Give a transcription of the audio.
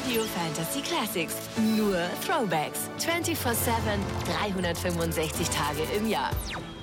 Radio Fantasy Classics. Nur Throwbacks. 24/7, 365 Tage im Jahr.